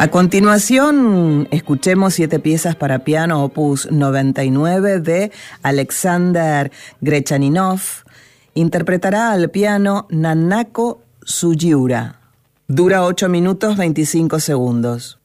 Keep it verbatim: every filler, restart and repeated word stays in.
A continuación, escuchemos siete piezas para piano opus noventa y nueve de Alexander Grechaninov. Interpretará al piano Nanako Sugiura. Dura ocho minutos veinticinco segundos.